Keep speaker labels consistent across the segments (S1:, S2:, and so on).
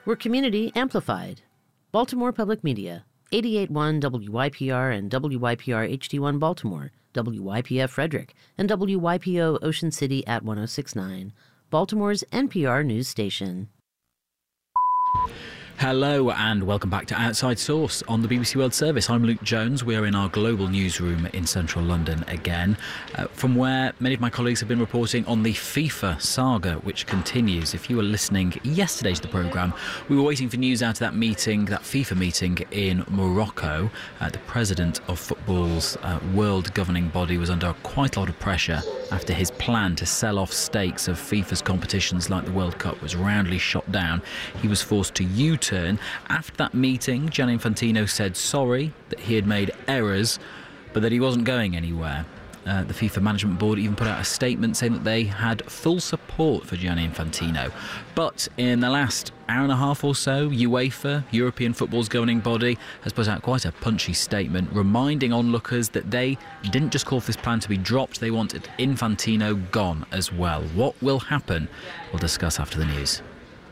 S1: We're community amplified. Baltimore Public Media, 88.1 WYPR and WYPR HD1 Baltimore, WYPF Frederick, and WYPO Ocean City at 106.9, Baltimore's NPR news station.
S2: Hello and welcome back to Outside Source on the BBC World Service. I'm Luke Jones. We are in our global newsroom in central London again, from where many of my colleagues have been reporting on the FIFA saga, which continues. If you were listening yesterday to the programme, we were waiting for news out of that meeting, that FIFA meeting in Morocco. The president of football's world governing body was under quite a lot of pressure after his plan to sell off stakes of FIFA's competitions like the World Cup was roundly shot down. He was forced to U-turn. After that meeting, Gianni Infantino said sorry, that he had made errors, but that he wasn't going anywhere. The FIFA Management Board even put out a statement saying that they had full support for Gianni Infantino. But in the last hour and a half or so, UEFA, European football's governing body, has put out quite a punchy statement reminding onlookers that they didn't just call for this plan to be dropped, they wanted Infantino gone as well. What will happen? We'll discuss after the news.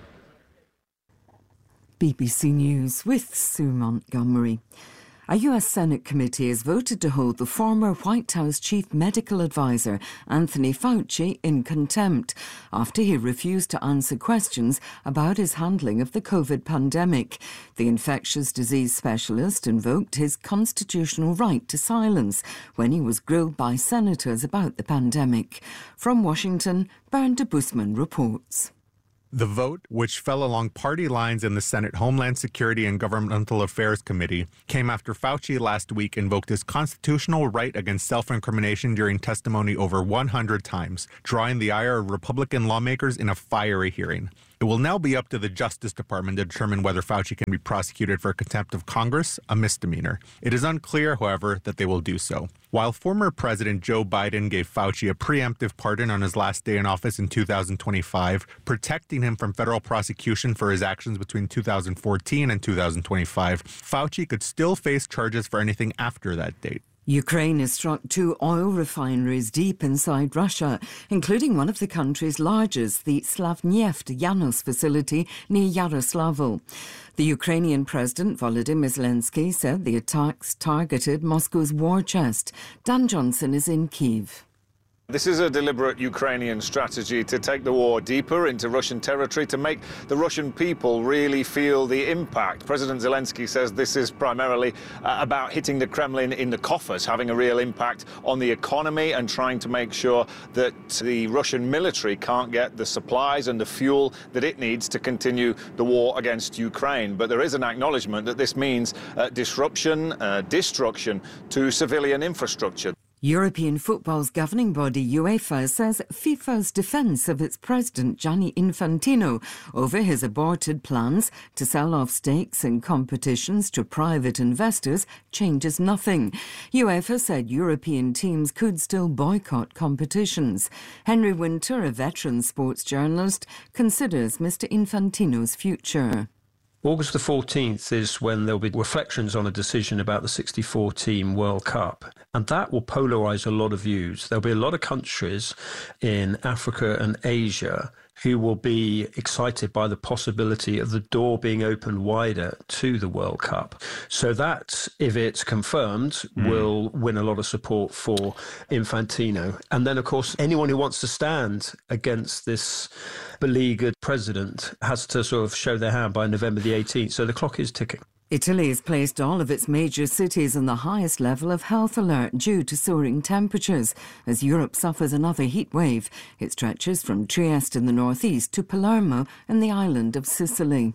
S3: BBC News with Sue Montgomery. A US Senate committee has voted to hold the former White House chief medical advisor Anthony Fauci in contempt after he refused to answer questions about his handling of the COVID pandemic. The infectious disease specialist invoked his constitutional right to silence when he was grilled by senators about the pandemic. From Washington, Bernd de Busman reports.
S4: The vote, which fell along party lines in the Senate Homeland Security and Governmental Affairs Committee, came after Fauci last week invoked his constitutional right against self-incrimination during testimony over 100 times, drawing the ire of Republican lawmakers in a fiery hearing. It will now be up to the Justice Department to determine whether Fauci can be prosecuted for contempt of Congress, a misdemeanor. It is unclear, however, that they will do so. While former President Joe Biden gave Fauci a preemptive pardon on his last day in office in 2025, protecting him from federal prosecution for his actions between 2014 and 2025, Fauci could still face charges for anything after that date.
S3: Ukraine has struck 2 oil refineries deep inside Russia, including one of the country's largest, the Slavneft Yanos facility near Yaroslavl. The Ukrainian President Volodymyr Zelensky said the attacks targeted Moscow's war chest. Dan Johnson is in Kyiv.
S5: This is a deliberate Ukrainian strategy to take the war deeper into Russian territory, to make the Russian people really feel the impact. President Zelensky says this is primarily about hitting the Kremlin in the coffers, having a real impact on the economy and trying to make sure that the Russian military can't get the supplies and the fuel that it needs to continue the war against Ukraine. But there is an acknowledgement that this means disruption, destruction to civilian infrastructure.
S3: European football's governing body UEFA says FIFA's defence of its president Gianni Infantino over his aborted plans to sell off stakes in competitions to private investors changes nothing. UEFA said European teams could still boycott competitions. Henry Winter, a veteran sports journalist, considers Mr Infantino's future.
S6: August the 14th is when there'll be reflections on a decision about the 64-team World Cup, and that will polarise a lot of views. There'll be a lot of countries in Africa and Asia who will be excited by the possibility of the door being opened wider to the World Cup. So that, if it's confirmed, will win a lot of support for Infantino. And then, of course, anyone who wants to stand against this beleaguered president has to sort of show their hand by November the 18th. So the clock is ticking.
S3: Italy has placed all of its major cities on the highest level of health alert due to soaring temperatures as Europe suffers another heat wave. It stretches from Trieste in the northeast to Palermo in the island of Sicily.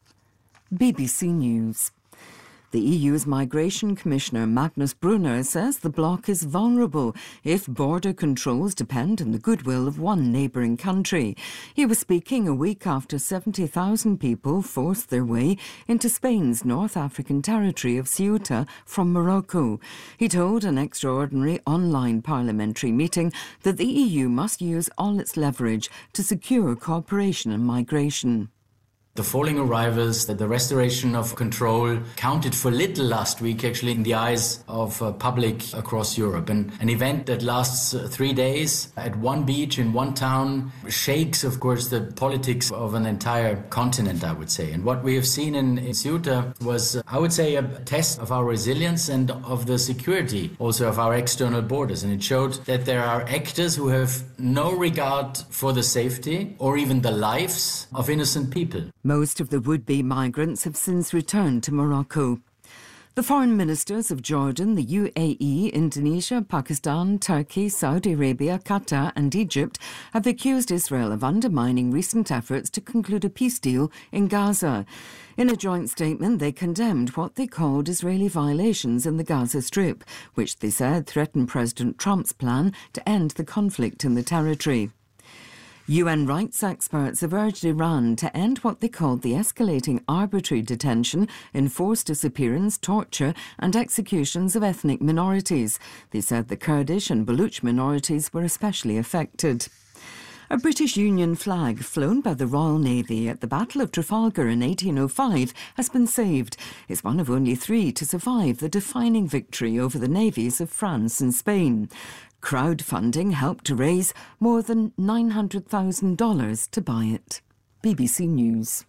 S3: BBC News. The EU's Migration Commissioner Magnus Brunner says the bloc is vulnerable if border controls depend on the goodwill of one neighbouring country. He was speaking a week after 70,000 people forced their way into Spain's North African territory of Ceuta from Morocco. He told an extraordinary online parliamentary meeting that the EU must use all its leverage to secure cooperation in migration.
S7: The falling arrivals, the restoration of control counted for little last week, actually, in the eyes of public across Europe. And an event that lasts 3 days at one beach in one town shakes, of course, the politics of an entire continent, I would say. And what we have seen in Ceuta was, I would say, a test of our resilience and of the security also of our external borders. And it showed that there are actors who have no regard for the safety or even the lives of innocent people.
S3: Most of the would-be migrants have since returned to Morocco. The foreign ministers of Jordan, the UAE, Indonesia, Pakistan, Turkey, Saudi Arabia, Qatar and Egypt have accused Israel of undermining recent efforts to conclude a peace deal in Gaza. In a joint statement, they condemned what they called Israeli violations in the Gaza Strip, which they said threatened President Trump's plan to end the conflict in the territory. UN rights experts have urged Iran to end what they called the escalating arbitrary detention, enforced disappearance, torture and executions of ethnic minorities. They said the Kurdish and Baluch minorities were especially affected. A British Union flag flown by the Royal Navy at the Battle of Trafalgar in 1805 has been saved. It's one of only 3 to survive the defining victory over the navies of France and Spain. Crowdfunding helped to raise more than $900,000 to buy it. BBC News.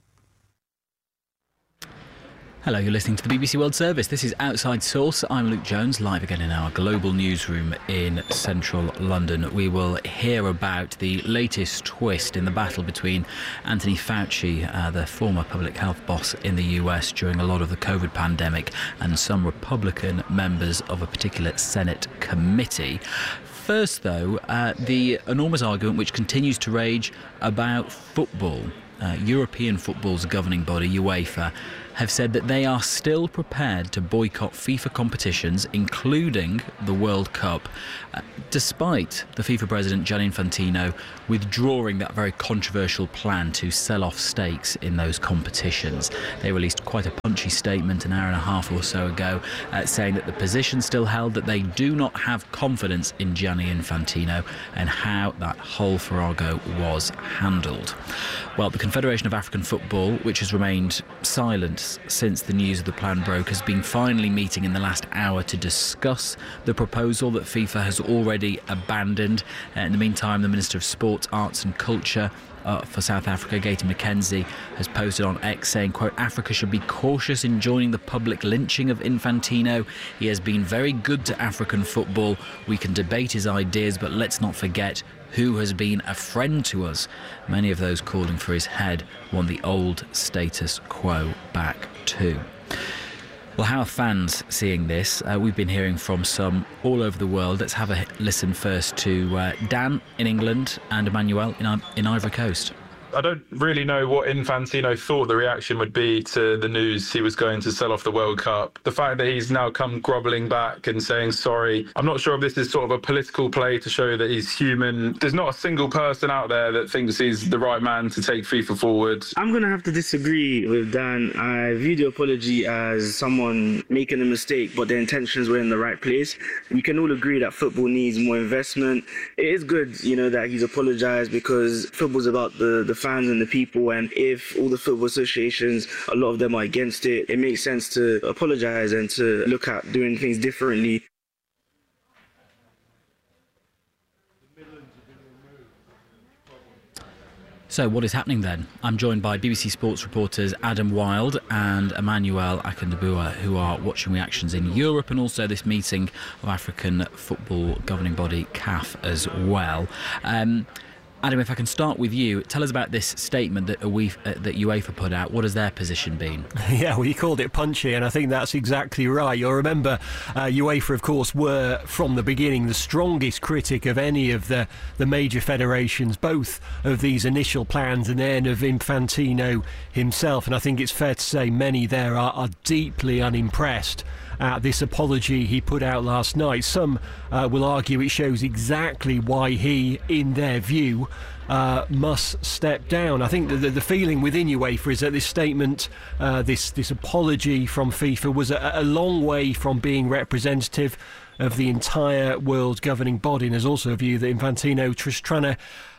S2: Hello, you're listening to the BBC World Service. This is Outside Source. I'm Luke Jones, live again in our global newsroom in central London. We will hear about the latest twist in the battle between Anthony Fauci, the former public health boss in the US during a lot of the COVID pandemic, and some Republican members of a particular Senate committee. First, though, the enormous argument which continues to rage about football. European football's governing body, UEFA, have said that they are still prepared to boycott FIFA competitions, including the World Cup, despite the FIFA president, Gianni Infantino, withdrawing that very controversial plan to sell off stakes in those competitions. They released quite a punchy statement an hour and a half or so ago, saying that the position still held that they do not have confidence in Gianni Infantino and how that whole farrago was handled. Well, the Confederation of African Football, which has remained silent since the news of the plan broke, has been finally meeting in the last hour to discuss the proposal that FIFA has already abandoned. In the meantime, the Minister of Sport, Arts and Culture for South Africa, Gayton McKenzie, has posted on X saying, quote, Africa should be cautious in joining the public lynching of Infantino. He has been very good to African football. We can debate his ideas, but let's not forget who has been a friend to us. Many of those calling for his head want the old status quo back too. Well, how are fans seeing this? We've been hearing from some all over the world. Let's have a listen first to Dan in England and Emmanuel in Ivory Coast.
S8: I don't really know what Infantino thought the reaction would be to the news he was going to sell off the World Cup. The fact that he's now come grovelling back and saying sorry, I'm not sure if this is sort of a political play to show that he's human. There's not a single person out there that thinks he's the right man to take FIFA forward.
S9: I'm going to have to disagree with Dan. I view the apology as someone making a mistake, but their intentions were in the right place. We can all agree that football needs more investment. It is good, that he's apologised, because football's about the fans and the people, and if all the football associations, a lot of them are against it, it makes sense to apologise and to look at doing things differently.
S2: So what is happening then? I'm joined by BBC Sports reporters Adam Wilde and Emmanuel Akindabua, who are watching reactions in Europe and also this meeting of African football governing body CAF as well. Adam, if I can start with you, tell us about this statement that UEFA put out. What has their position been?
S10: Yeah, well, you called it punchy, and I think that's exactly right. You'll remember UEFA, of course, were from the beginning the strongest critic of any of the major federations, both of these initial plans and then of Infantino himself. And I think it's fair to say many there are deeply unimpressed at this apology he put out last night. Some will argue it shows exactly why he, in their view, must step down. I think the feeling within UEFA is that this statement, this apology from FIFA was a long way from being representative of the entire world governing body, and there's also a view that Infantino just trying to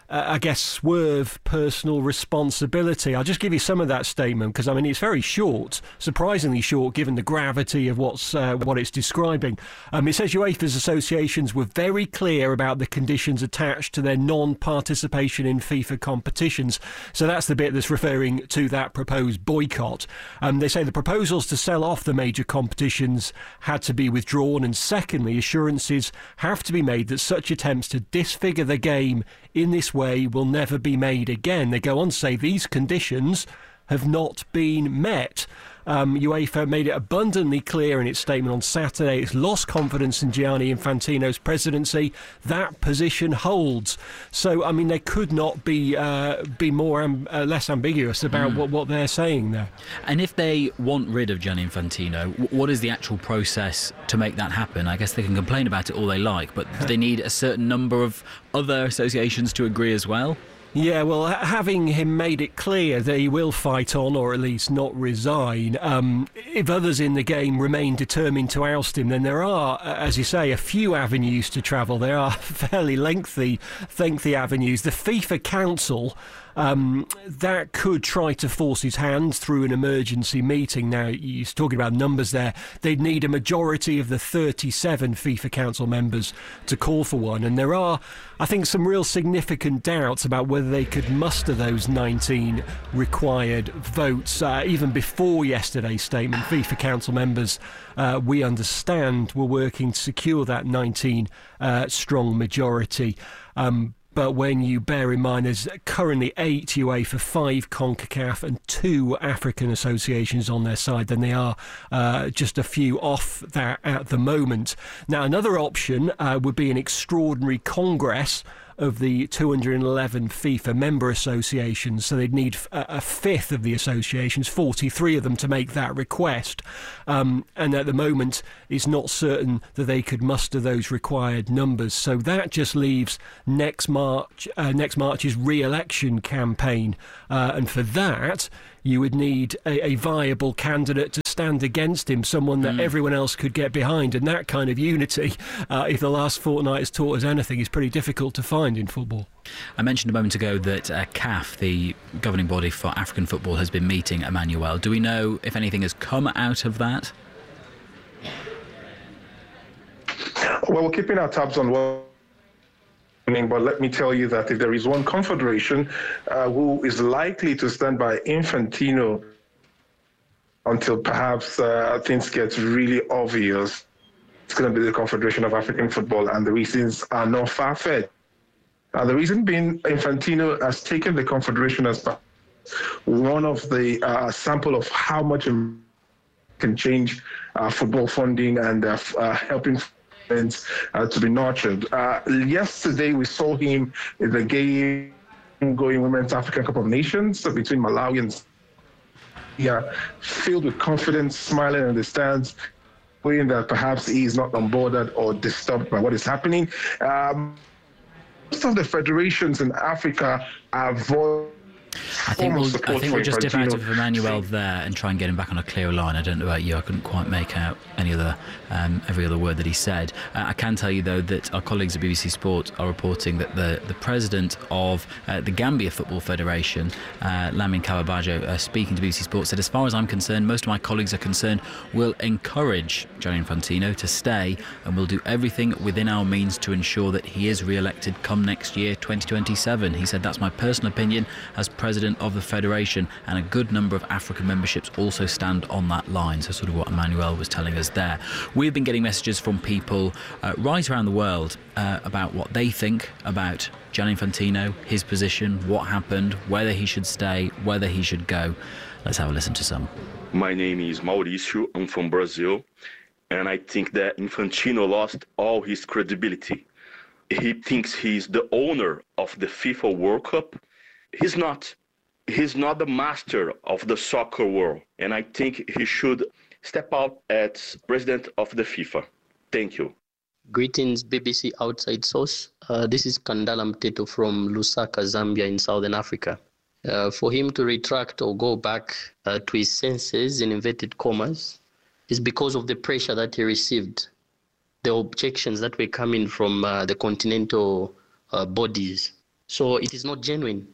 S10: I guess, swerve personal responsibility. I'll just give you some of that statement because, I mean, it's very short, surprisingly short given the gravity of what it's describing. It says UEFA's associations were very clear about the conditions attached to their non-participation in FIFA competitions. So that's the bit that's referring to that proposed boycott. They say the proposals to sell off the major competitions had to be withdrawn, and secondly, assurances have to be made that such attempts to disfigure the game in this way will never be made again. They go on to say these conditions have not been met. UEFA made it abundantly clear in its statement on Saturday it's lost confidence in Gianni Infantino's presidency. That position holds. So, I mean, they could not be more less ambiguous about what they're saying there.
S2: And if they want rid of Gianni Infantino, what is the actual process to make that happen? I guess they can complain about it all they like, but do they need a certain number of other associations to agree as well?
S10: Yeah, well, having him made it clear that he will fight on, or at least not resign, if others in the game remain determined to oust him, then there are, as you say, a few avenues to travel. There are fairly lengthy avenues. The FIFA Council, that could try to force his hand through an emergency meeting. Now, you're talking about numbers there. They'd need a majority of the 37 FIFA Council members to call for one. And there are, I think, some real significant doubts about whether they could muster those 19 required votes. Even before yesterday's statement, FIFA Council members, we understand, were working to secure that 19 strong majority. But when you bear in mind there's currently 8 UEFA, 5 CONCACAF and 2 African associations on their side, then they are just a few off that at the moment. Now, another option would be an extraordinary congress of the 211 FIFA member associations, so they'd need a fifth of the associations, 43 of them, to make that request. And at the moment, it's not certain that they could muster those required numbers. So that just leaves next March's re-election campaign. And for that, you would need a viable candidate to stand against him, someone that everyone else could get behind. And that kind of unity, if the last fortnight has taught us anything, is pretty difficult to find in football.
S2: I mentioned a moment ago that CAF, the governing body for African football, has been meeting Emmanuel. Do we know if anything has come out of that?
S11: Well, we're keeping our tabs on what. But let me tell you that if there is one confederation who is likely to stand by Infantino until perhaps things get really obvious, it's going to be the Confederation of African Football, and the reasons are not far-fetched. The reason being, Infantino has taken the Confederation as one of the sample of how much can change football funding and helping to be nurtured. Yesterday, we saw him in the game going Women's African Cup of Nations between Malawi and filled with confidence, smiling in the stands, knowing that perhaps he is not onboarded or disturbed by what is happening. Most of the federations in Africa are
S2: I think we'll just dip out of Emmanuel there and try and get him back on a clearer line. I don't know about you, I couldn't quite make out every other word that he said. I can tell you, though, that our colleagues at BBC Sport are reporting that the president of the Gambia Football Federation, Lamin Kawabajo, speaking to BBC Sport, said, as far as I'm concerned, most of my colleagues are concerned, we'll encourage Gianni Infantino to stay, and we'll do everything within our means to ensure that he is re-elected come next year, 2027. He said, that's my personal opinion as president of the federation, and a good number of African memberships also stand on that line. So sort of what Emmanuel was telling us there. We've been getting messages from people right around the world about what they think about Gianni Infantino, his position, what happened, whether he should stay, whether he should go. Let's have a listen to some.
S12: My name is Mauricio. I'm from Brazil, and I think that Infantino lost all his credibility. He thinks he's the owner of the FIFA World Cup. He's not. He's not the master of the soccer world, and I think he should step out as president of the FIFA. Thank you.
S13: Greetings, BBC Outside Source. This is Kandala Mteto from Lusaka, Zambia in Southern Africa. For him to retract or go back to his senses, in inverted commas, is because of the pressure that he received, the objections that were coming from the continental bodies. So it is not genuine.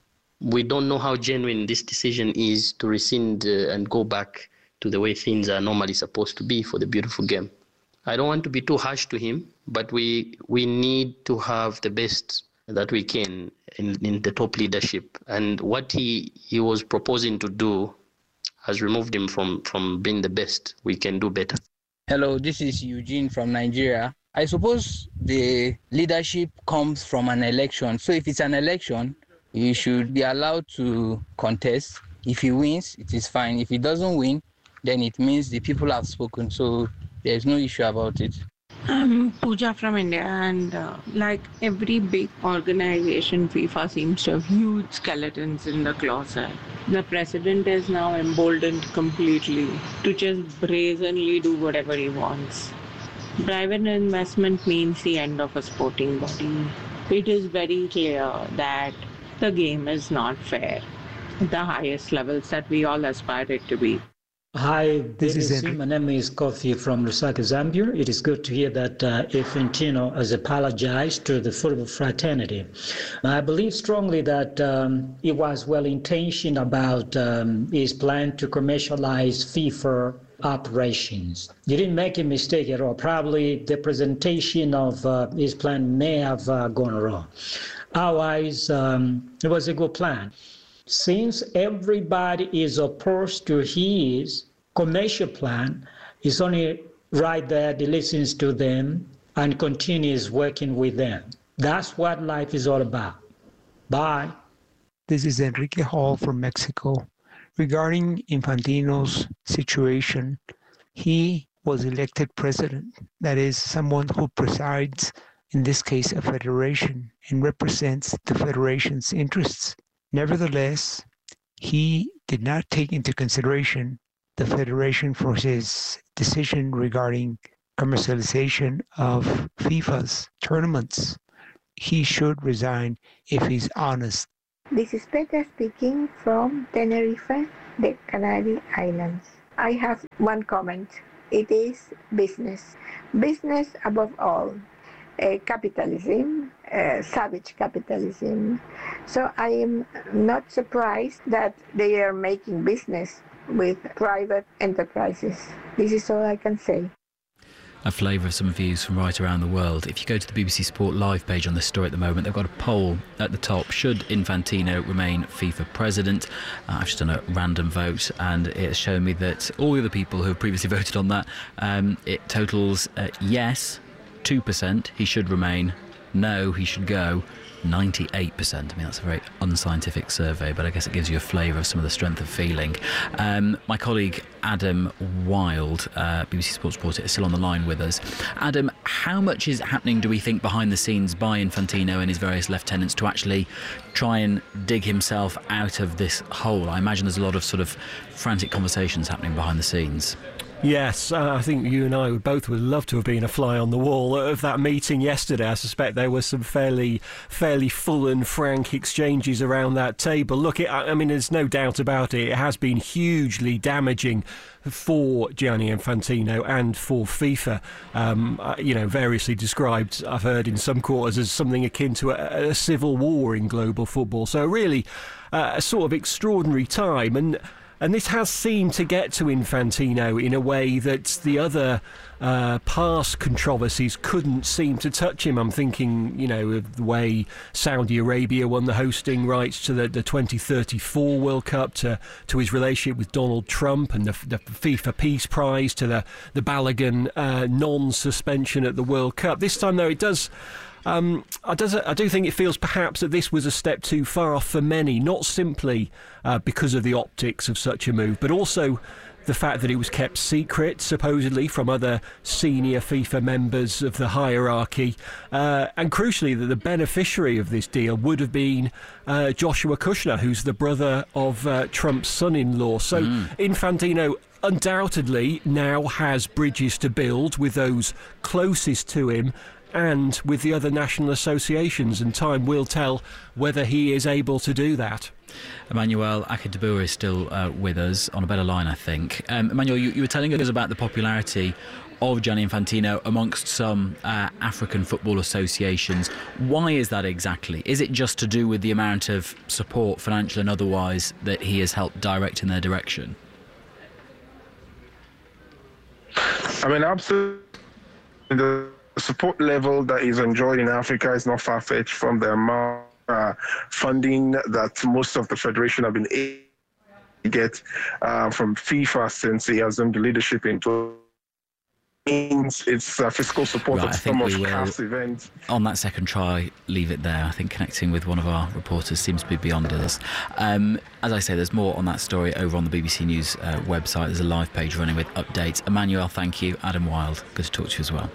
S13: We don't know how genuine this decision is to rescind and go back to the way things are normally supposed to be for the beautiful game. I don't want to be too harsh to him, but we need to have the best that we can in the top leadership. And what he was proposing to do has removed him from being the best. We can do better.
S14: Hello, this is Eugene from Nigeria. I suppose the leadership comes from an election. So if it's an election, he should be allowed to contest. If he wins, it is fine. If he doesn't win, then it means the people have spoken. So there's no issue about it.
S15: I'm Pooja from India, and like every big organization, FIFA seems to have huge skeletons in the closet. The president is now emboldened completely to just brazenly do whatever he wants. Private investment means the end of a sporting body. It is very clear that the game is not fair at the highest levels that we all aspire it to be.
S16: Hi, this is my name is Kofi from Lusaka, Zambia. It is good to hear that Infantino has apologized to the football fraternity. I believe strongly that he was well-intentioned about his plan to commercialize FIFA operations. He didn't make a mistake at all. Probably the presentation of his plan may have gone wrong. Otherwise, it was a good plan. Since everybody is opposed to his commercial plan, it's only right that he listens to them and continues working with them. That's what life is all about. Bye.
S17: This is Enrique Hall from Mexico. Regarding Infantino's situation, he was elected president. That is, someone who presides, in this case, a federation, and represents the federation's interests. Nevertheless, he did not take into consideration the federation for his decision regarding commercialization of FIFA's tournaments. He should resign if he's honest.
S18: This is Petra speaking from Tenerife, the Canary Islands. I have one comment. It is business. Business above all. Capitalism, savage capitalism. So I am not surprised that they are making business with private enterprises. This is all I can say.
S2: A flavour of some views from right around the world. If you go to the BBC Sport Live page on this story at the moment, they've got a poll at the top. Should Infantino remain FIFA president? I've just done a random vote, and it's shown me that all the other people who have previously voted on that, it totals yes, 2%, he should remain. No, he should go. 98%. I mean, that's a very unscientific survey, but I guess it gives you a flavour of some of the strength of feeling. My colleague Adam Wild, BBC Sports reporter, is still on the line with us. Adam, how much is happening, do we think, behind the scenes by Infantino and his various lieutenants to actually try and dig himself out of this hole? I imagine there's a lot of sort of frantic conversations happening behind the scenes.
S10: Yes, I think you and I would love to have been a fly on the wall of that meeting yesterday. I suspect there were some fairly full and frank exchanges around that table. Look, I mean, there's no doubt about it. It has been hugely damaging for Gianni Infantino and for FIFA. Variously described, I've heard in some quarters, as something akin to a civil war in global football. So really a sort of extraordinary time. And this has seemed to get to Infantino in a way that the other past controversies couldn't seem to touch him. I'm thinking, of the way Saudi Arabia won the hosting rights to the 2034 World Cup, to his relationship with Donald Trump and the FIFA Peace Prize, to the Balogun non-suspension at the World Cup. This time, though, it does... I do think it feels perhaps that this was a step too far for many, not simply because of the optics of such a move, but also the fact that it was kept secret, supposedly, from other senior FIFA members of the hierarchy, and crucially that the beneficiary of this deal would have been Joshua Kushner, who's the brother of Trump's son-in-law. So Infantino undoubtedly now has bridges to build with those closest to him and with the other national associations, and time will tell whether he is able to do that.
S2: Emmanuel Akindabura is still with us on a better line, I think. Emmanuel, you were telling us about the popularity of Gianni Infantino amongst some African football associations. Why is that exactly? Is it just to do with the amount of support, financial and otherwise, that he has helped direct in their direction?
S11: I mean, absolutely. The support level that is enjoyed in Africa is not far-fetched from the amount of funding that most of the federation have been able to get from FIFA since he assumed the leadership in it's fiscal support of some of CAF's events.
S2: On that second try, leave it there. I think connecting with one of our reporters seems to be beyond us. As I say, there's more on that story over on the BBC News website. There's a live page running with updates. Emmanuel, thank you. Adam Wild, good to talk to you as well.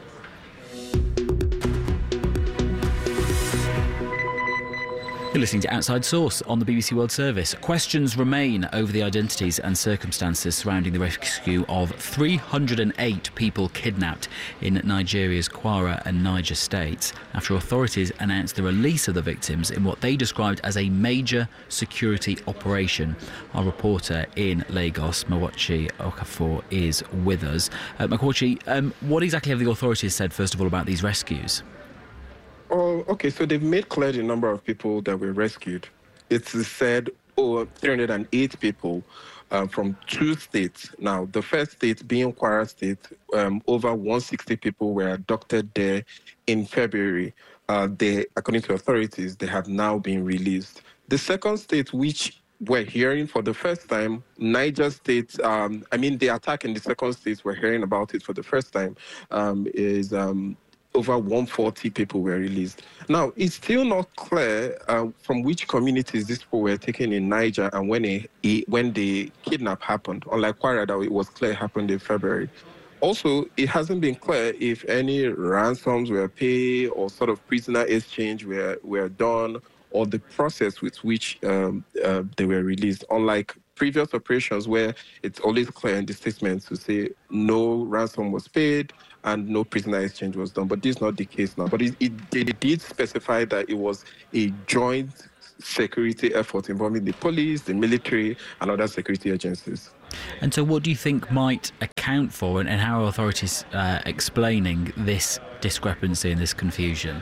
S2: You're listening to Outside Source on the BBC World Service. Questions remain over the identities and circumstances surrounding the rescue of 308 people kidnapped in Nigeria's Kwara and Niger states after authorities announced the release of the victims in what they described as a major security operation. Our reporter in Lagos, Mawachi Okafor, is with us. Mawachi, what exactly have the authorities said, first of all, about these rescues?
S19: Oh, okay, so they've made clear the number of people that were rescued. It's said 308 people from 2 states. Now, the first state being Kwara State, over 160 people were abducted there in February. According to authorities, they have now been released. The second state, which we're hearing for the first time, Niger State, the attack in the second state, we're hearing about it for the first time, is over 140 people were released. Now, it's still not clear from which communities these people were taken in Niger and when the kidnap happened. Unlike Kwara, that it was clear happened in February. Also, it hasn't been clear if any ransoms were paid or sort of prisoner exchange were done, or the process with which they were released. Unlike previous operations where it's always clear in the statements to say no ransom was paid and no prisoner exchange was done. But this is not the case now. But they did specify that it was a joint security effort involving the police, the military, and other security agencies.
S2: And so what do you think might account for, and how are authorities explaining this discrepancy and this confusion?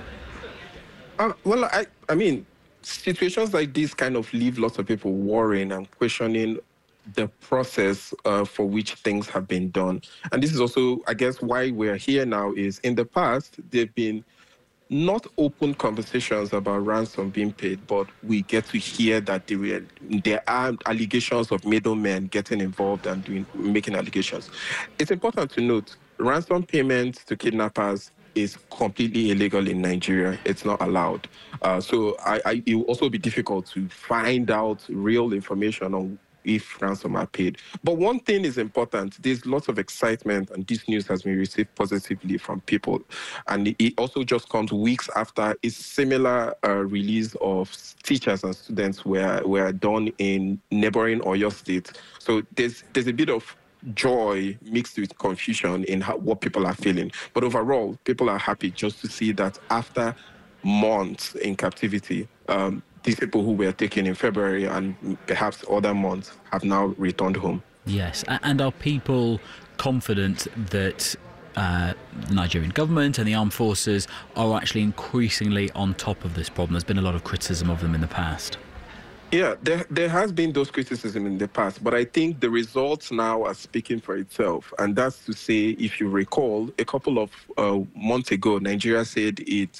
S19: I mean, situations like this kind of leave lots of people worrying and questioning the process for which things have been done. And this is also, I guess, why we're here now is in the past, there've been not open conversations about ransom being paid, but we get to hear that there are allegations of middlemen getting involved and making allegations. It's important to note, ransom payments to kidnappers is completely illegal in Nigeria. It's not allowed. So it will also be difficult to find out real information on if ransom are paid. But one thing is important. There's lots of excitement, and this news has been received positively from people. And it also just comes weeks after a similar release of teachers and students were done in neighboring Oyo State. So there's a bit of joy mixed with confusion in what people are feeling. But overall, people are happy just to see that after months in captivity, these people who were taken in February and perhaps other months have now returned home.
S2: Yes, and are people confident that the Nigerian government and the armed forces are actually increasingly on top of this problem? There's been a lot of criticism of them in the past.
S19: Yeah, there has been those criticism in the past, but I think the results now are speaking for itself. And that's to say, if you recall, a couple of months ago, Nigeria said it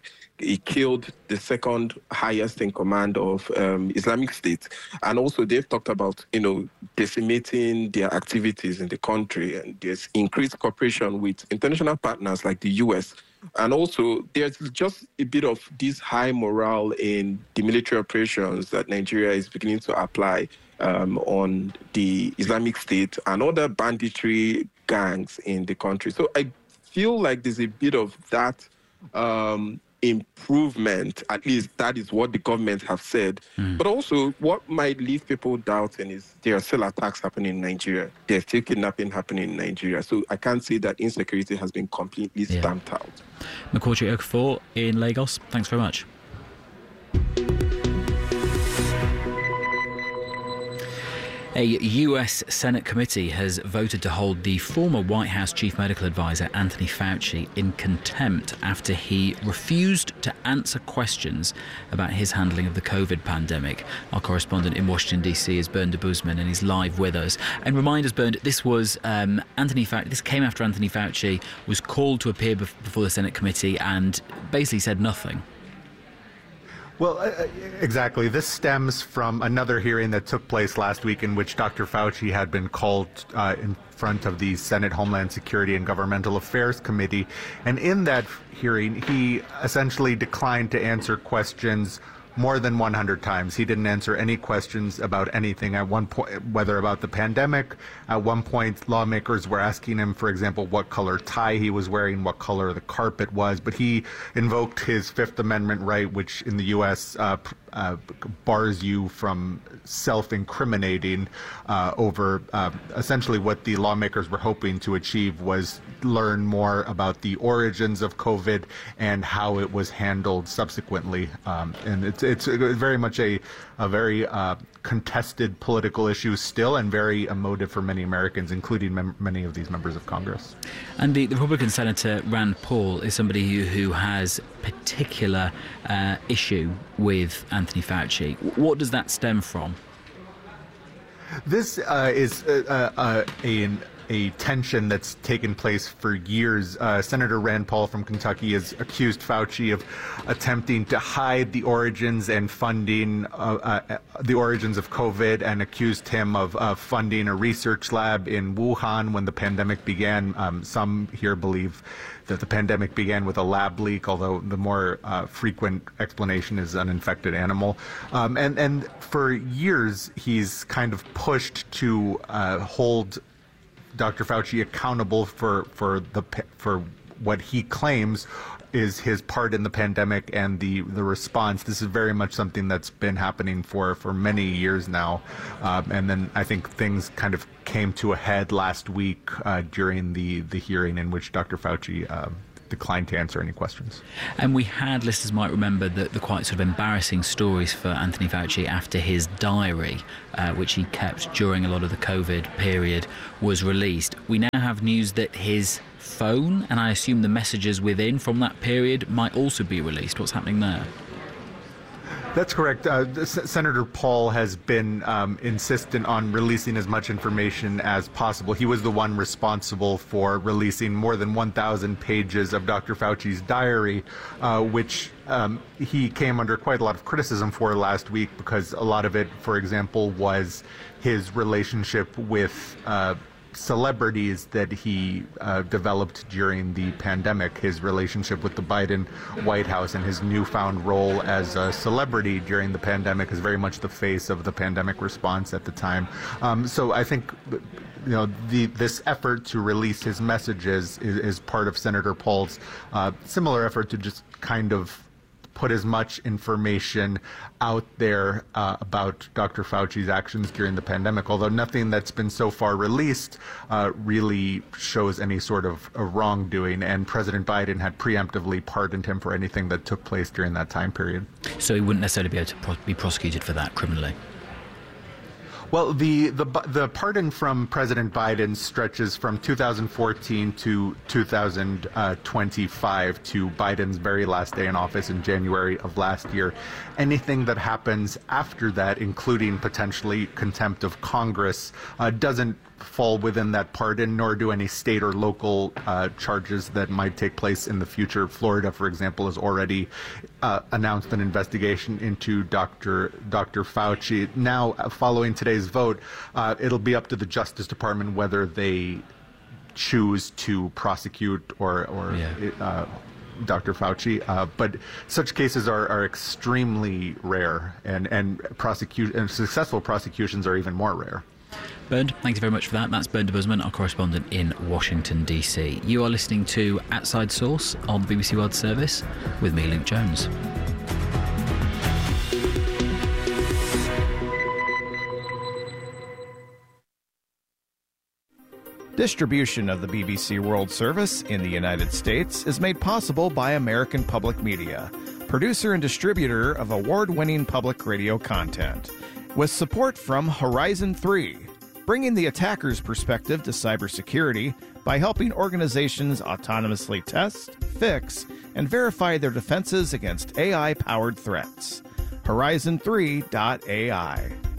S19: killed the second highest in command of Islamic State. And also they've talked about, decimating their activities in the country. And there's increased cooperation with international partners like the US. And also, there's just a bit of this high morale in the military operations that Nigeria is beginning to apply on the Islamic State and other banditry gangs in the country. So I feel like there's a bit of that
S11: improvement. At least that is what the government have said. But also, what might leave people doubting is there are still attacks happening in Nigeria. There's still kidnapping happening in Nigeria. So I can't say that insecurity has been completely stamped out.
S2: Makochi Okafor in Lagos, thanks very much. A US Senate committee has voted to hold the former White House Chief Medical Advisor Anthony Fauci in contempt after he refused to answer questions about his handling of the COVID pandemic. Our correspondent in Washington, D.C. is Bernd Debusman, and he's live with us. And remind us, Bernd, this was Anthony Fauci. This came after Anthony Fauci was called to appear before the Senate committee and basically said nothing.
S4: Well, exactly. This stems from another hearing that took place last week in which Dr. Fauci had been called in front of the Senate Homeland Security and Governmental Affairs Committee. And in that hearing, he essentially declined to answer questions more than 100 times. He didn't answer any questions about anything at one point, whether about the pandemic. At one point, lawmakers were asking him, for example, what color tie he was wearing, what color the carpet was. But he invoked his Fifth Amendment right, which in the U.S. Bars you from self-incriminating over essentially what the lawmakers were hoping to achieve was learn more about the origins of COVID and how it was handled subsequently. And it's very much a very contested political issue still, and very emotive for many Americans, including many of these members of Congress.
S2: And the Republican Senator Rand Paul is somebody who has particular issue with Anthony Fauci. What does that stem from?
S4: This is a tension that's taken place for years. Senator Rand Paul from Kentucky has accused Fauci of attempting to hide the origins and funding the origins of COVID, and accused him of funding a research lab in Wuhan when the pandemic began. Some here believe that the pandemic began with a lab leak, although the more frequent explanation is an infected animal. And for years, he's kind of pushed to hold Dr. Fauci accountable for what he claims is his part in the pandemic and the response. This is very much something that's been happening for many years now. And then I think things kind of came to a head last week during the hearing in which Dr. Fauci declined to answer any questions.
S2: And we had, listeners might remember, the quite sort of embarrassing stories for Anthony Fauci after his diary, which he kept during a lot of the COVID period, was released. We now have news that his phone, and I assume the messages within from that period, might also be released. What's happening there?
S4: That's correct. Senator Paul has been insistent on releasing as much information as possible. He was the one responsible for releasing more than 1,000 pages of Dr. Fauci's diary, which he came under quite a lot of criticism for last week, because a lot of it, for example, was his relationship with celebrities that he developed during the pandemic, his relationship with the Biden White House, and his newfound role as a celebrity during the pandemic is very much the face of the pandemic response at the time. So I think, you know, this effort to release his messages is part of Senator Paul's similar effort to just kind of put as much information out there about Dr. Fauci's actions during the pandemic, although nothing that's been so far released really shows any sort of wrongdoing, and President Biden had preemptively pardoned him for anything that took place during that time period.
S2: So he wouldn't necessarily be able to be prosecuted for that criminally?
S4: Well, the pardon from President Biden stretches from 2014 to 2025, to Biden's very last day in office in January of last year. Anything that happens after that, including potentially contempt of Congress, doesn't fall within that pardon, nor do any state or local charges that might take place in the future. Florida, for example, has already announced an investigation into Dr. Fauci. Now, following today's vote, it'll be up to the Justice Department whether they choose to prosecute or Dr. Fauci, but such cases are extremely rare, and successful prosecutions are even more rare.
S2: Bernd, thank you very much for that. That's Bernd de Busman, our correspondent in Washington, D.C. You are listening to Outside Source on the BBC World Service with me, Luke Jones.
S20: Distribution of the BBC World Service in the United States is made possible by American Public Media, producer and distributor of award-winning public radio content, with support from Horizon 3, bringing the attacker's perspective to cybersecurity by helping organizations autonomously test, fix, and verify their defenses against AI-powered threats. Horizon3.ai.